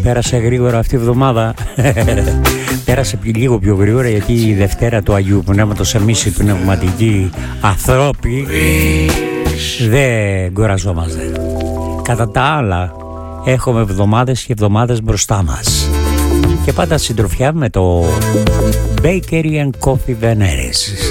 πέρασε γρήγορα αυτή η εβδομάδα. Πέρασε λίγο πιο γρήγορα γιατί η Δευτέρα του Αγίου Πνεύματος εμείς οι πνευματικοί ανθρώποι δεν κουραζόμαστε. Κατά τα άλλα έχουμε εβδομάδες και εβδομάδες μπροστά μας. Και πάντα συντροφιά με το Bakery and Coffee Veneris.